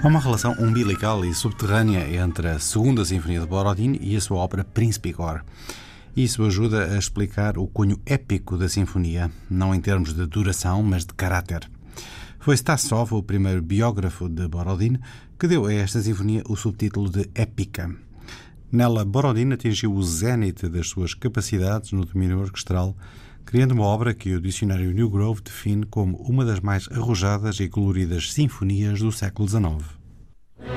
Há uma relação umbilical e subterrânea entre a Segunda Sinfonia de Borodin e a sua ópera Príncipe Igor. Isso ajuda a explicar o cunho épico da sinfonia, não em termos de duração, mas de caráter. Foi Stasov, o primeiro biógrafo de Borodin, que deu a esta sinfonia o subtítulo de Épica. Nela, Borodin atingiu o zénite das suas capacidades no domínio orquestral, criando uma obra que o dicionário New Grove define como uma das mais arrojadas e coloridas sinfonias do século XIX.